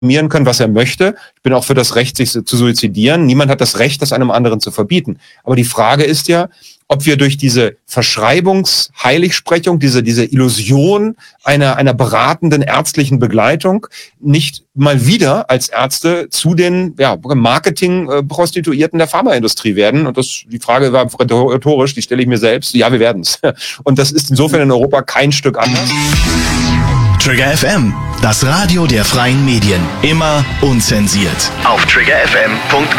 können, was er möchte. Ich bin auch für das Recht, sich zu suizidieren. Niemand hat das Recht, das einem anderen zu verbieten. Aber die Frage ist ja, ob wir durch diese Verschreibungsheiligsprechung, diese Illusion einer beratenden ärztlichen Begleitung nicht mal wieder als Ärzte zu den Marketing-Prostituierten der Pharmaindustrie werden. Und die Frage war rhetorisch, die stelle ich mir selbst. Ja, wir werden es. Und das ist insofern in Europa kein Stück anders. Trigger FM, das Radio der freien Medien. Immer unzensiert. Auf triggerfm.com.